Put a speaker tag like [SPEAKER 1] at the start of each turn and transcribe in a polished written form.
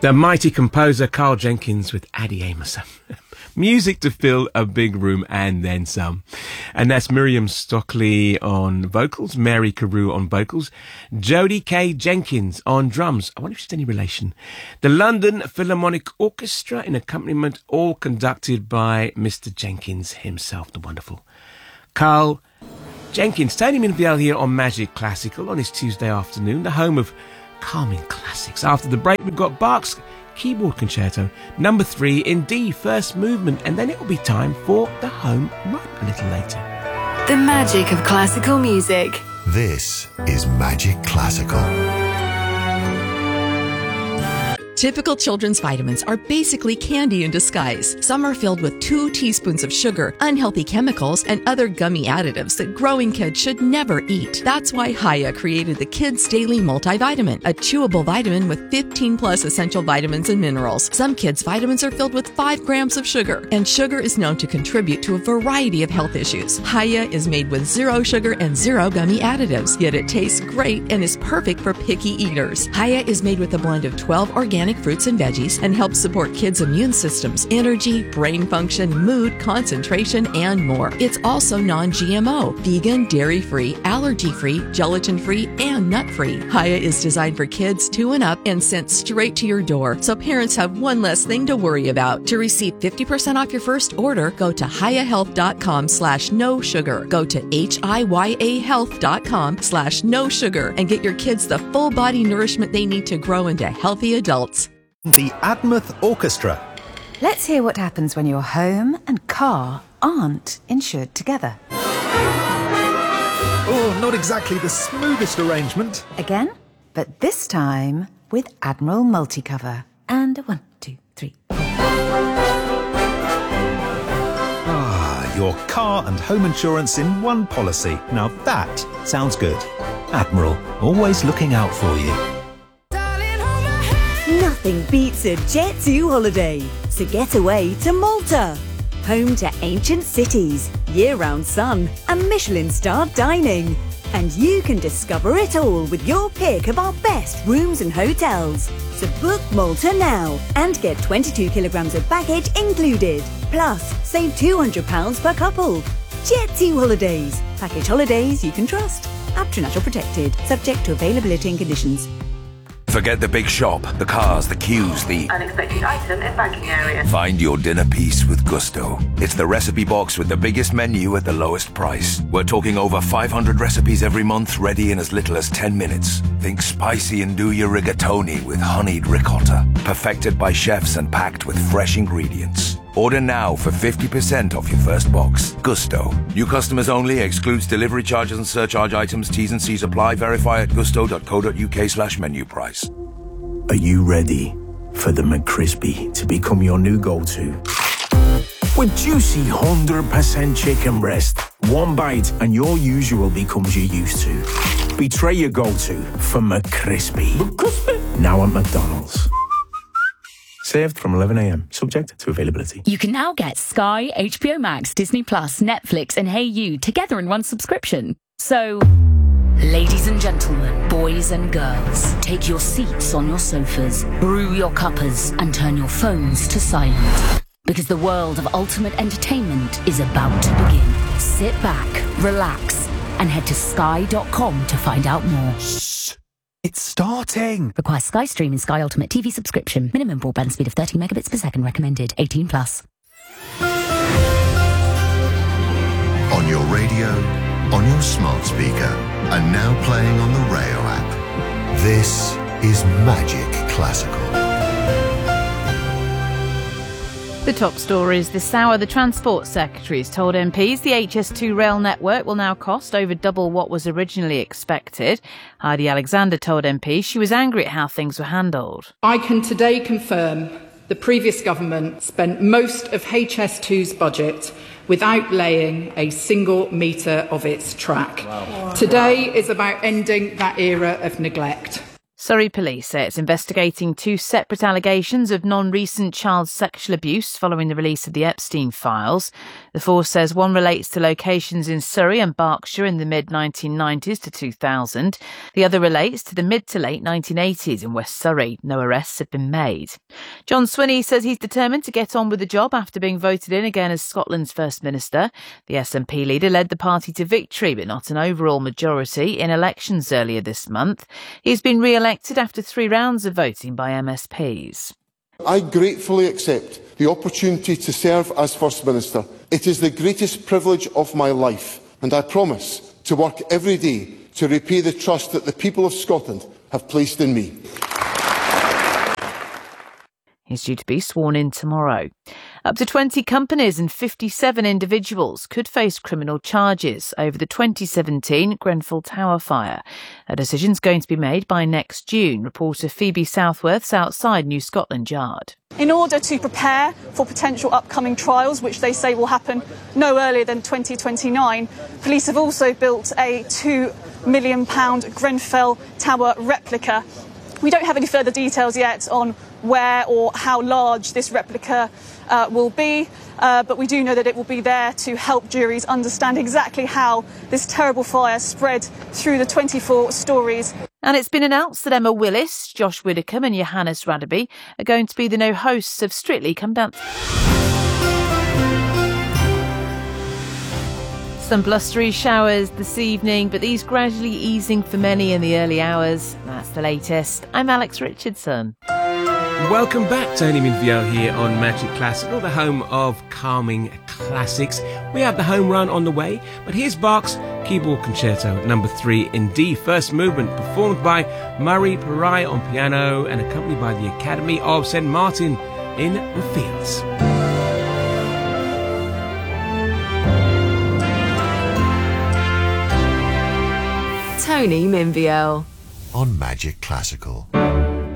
[SPEAKER 1] The mighty composer Carl Jenkins with Addie Amerson. Music to fill a big room and then some. And that's Miriam Stockley on vocals, Mary Carew on vocals, Jodie K. Jenkins on drums. I wonder if she's any relation. The London Philharmonic Orchestra in accompaniment, all conducted by Mr. Jenkins himself, the wonderful Carl Jenkins. Tony Minviel here on Magic Classical on his Tuesday afternoon, the home of calming classics. After the break, we've got Bach's Keyboard Concerto number 3 in D, first movement, and then it will be time for the home run a little later.
[SPEAKER 2] The magic of classical music.
[SPEAKER 3] This is Magic Classical.
[SPEAKER 4] Typical children's vitamins are basically candy in disguise. Some are filled with 2 teaspoons of sugar, unhealthy chemicals, and other gummy additives that growing kids should never eat. That's why Haya created the Kids Daily Multivitamin, a chewable vitamin with 15 plus essential vitamins and minerals. Some kids' vitamins are filled with 5 grams of sugar, and sugar is known to contribute to a variety of health issues. Haya is made with 0 sugar and 0 gummy additives, yet it tastes great and is perfect for picky eaters. Haya is made with a blend of 12 organic fruits and veggies and helps support kids' immune systems, energy, brain function, mood, concentration, and more. It's also non-GMO, vegan, dairy-free, allergy-free, gelatin-free, and nut-free. Haya is designed for kids 2 and up and sent straight to your door, so parents have one less thing to worry about. To receive 50% off your first order, go to hayahealth.com/no sugar. Go to HIYAhealth.com/no sugar and get your kids the full body nourishment they need to grow into healthy adults.
[SPEAKER 5] The Admouth Orchestra.
[SPEAKER 6] Let's hear what happens when your home and car aren't insured together.
[SPEAKER 5] Oh, not exactly the smoothest arrangement.
[SPEAKER 6] Again, but this time with Admiral Multicover. And 1, 2, 3, 4.
[SPEAKER 5] Ah, your car and home insurance in one policy. Now that sounds good. Admiral, always looking out for you.
[SPEAKER 7] Nothing beats a Jet2 holiday, so get away to Malta. Home to ancient cities, year-round sun and Michelin-starred dining. And you can discover it all with your pick of our best rooms and hotels. So book Malta now and get 22 kilograms of baggage included. Plus, save £200 per couple. Jet2 Holidays. Package holidays you can trust. Abtranational protected, subject to availability and conditions.
[SPEAKER 8] Forget the big shop, the cars, the queues, the
[SPEAKER 9] unexpected item in banking area.
[SPEAKER 8] Find your dinner piece with Gusto. It's the recipe box with the biggest menu at the lowest price. We're talking over 500 recipes every month, ready in as little as 10 minutes. Think spicy and do your rigatoni with honeyed ricotta. Perfected by chefs and packed with fresh ingredients. Order now for 50% off your first box. Gusto. New customers only. Excludes delivery charges and surcharge items. T's and C's apply. Verify at gusto.co.uk/menu price.
[SPEAKER 10] Are you ready for the McCrispy to become your new go-to? With juicy 100% chicken breast, one bite and your usual becomes your used to. Betray your go-to for McCrispy. Now at McDonald's. Served from 11 a.m, subject to availability.
[SPEAKER 11] You can now get Sky, HBO Max, Disney Plus, Netflix and Hey You together in one subscription. So, ladies and gentlemen, boys and girls, take your seats on your sofas, brew your cuppers and turn your phones to silent. Because the world of ultimate entertainment is about to begin. Sit back, relax and head to sky.com to find out more.
[SPEAKER 5] Shh. It's starting.
[SPEAKER 11] Requires Sky Stream and Sky Ultimate TV subscription. Minimum broadband speed of 30 megabits per second recommended. 18 plus.
[SPEAKER 3] On your radio, on your smart speaker, and now playing on the Rayo app. This is Magic Classical.
[SPEAKER 12] The top stories this hour. The Transport Secretary has told MPs the HS2 rail network will now cost over double what was originally expected. Heidi Alexander told MPs she was angry at how things were handled.
[SPEAKER 13] I can today confirm the previous government spent most of HS2's budget without laying a single metre of its track. Wow. Today is about ending that era of neglect.
[SPEAKER 12] Surrey police say it's investigating 2 separate allegations of non-recent child sexual abuse following the release of the Epstein files. The force says one relates to locations in Surrey and Berkshire in the mid-1990s to 2000. The other relates to the mid to late 1980s in West Surrey. No arrests have been made. John Swinney says he's determined to get on with the job after being voted in again as Scotland's First Minister. The SNP leader led the party to victory, but not an overall majority, in elections earlier this month. He's been re-elected after 3 rounds of voting by MSPs.
[SPEAKER 14] I gratefully accept the opportunity to serve as First Minister. It is the greatest privilege of my life, and I promise to work every day to repay the trust that the people of Scotland have placed in me.
[SPEAKER 12] He's due to be sworn in tomorrow. Up to 20 companies and 57 individuals could face criminal charges over the 2017 Grenfell Tower fire. A decision's going to be made by next June. Reporter Phoebe Southworth's outside New Scotland Yard.
[SPEAKER 15] In order to prepare for potential upcoming trials, which they say will happen no earlier than 2029, police have also built a £2 million Grenfell Tower replica. We don't have any further details yet on where or how large this replica will be, but we do know that it will be there to help juries understand exactly how this terrible fire spread through the 24 stories.
[SPEAKER 12] And it's been announced that Emma Willis, Josh Widdicombe and Johannes Radaby are going to be the new hosts of Strictly Come Dancing. Some blustery showers this evening, but these gradually easing for many in the early hours. That's the latest. I'm Alex Richardson.
[SPEAKER 1] Welcome back, Tony Minville here on Magic Classical, the home of calming classics. We have the home run on the way, but here's Bach's Keyboard Concerto number 3 in D, first movement, performed by Murray Parai on piano and accompanied by the Academy of St. Martin in the Fields.
[SPEAKER 2] Tony Minville
[SPEAKER 3] on Magic Classical.